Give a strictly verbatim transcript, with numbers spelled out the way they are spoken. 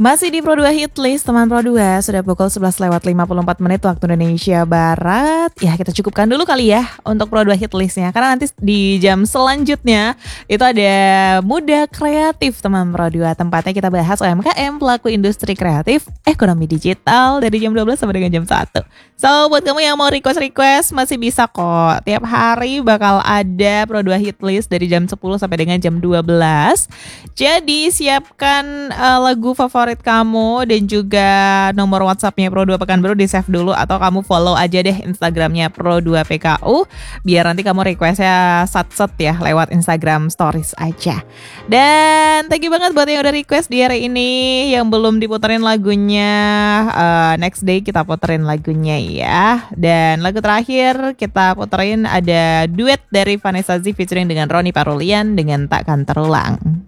Masih di Pro dua Hit List, teman Pro dua. Sudah pukul sebelas lewat lima puluh empat menit waktu Indonesia Barat. Ya, kita cukupkan dulu kali ya untuk Pro dua Hit Listnya. Karena nanti di jam selanjutnya itu ada Muda Kreatif, teman Pro dua. Tempatnya kita bahas U M K M, pelaku industri kreatif, ekonomi digital dari jam dua belas sampai dengan jam satu. So, buat kamu yang mau request-request masih bisa kok. Tiap hari bakal ada Pro dua Hit List dari jam sepuluh sampai dengan jam dua belas. Jadi, siapkan uh, lagu favorit kamu dan juga nomor WhatsAppnya Pro dua Pekanbaru di save dulu, atau kamu follow aja deh Instagramnya Pro dua P K U biar nanti kamu requestnya sat-set ya lewat Instagram Stories aja. Dan thank you banget buat yang udah request di hari ini. Yang belum diputerin lagunya, uh, next day kita puterin lagunya ya. Dan lagu terakhir kita puterin ada duet dari Vanessa Z featuring dengan Roni Parulian dengan Takkan Terulang.